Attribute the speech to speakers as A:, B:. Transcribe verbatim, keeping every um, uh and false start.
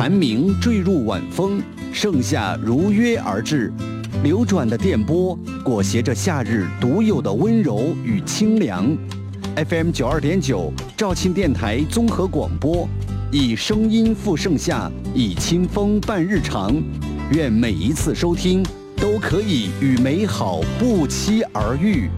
A: 寒鸣坠入晚风，盛夏如约而至。流转的电波裹挟着夏日独有的温柔与清凉。F M 九二点九肇庆电台综合广播，以声音赴盛夏，以清风伴日常。愿每一次收听都可以与美好不期而遇。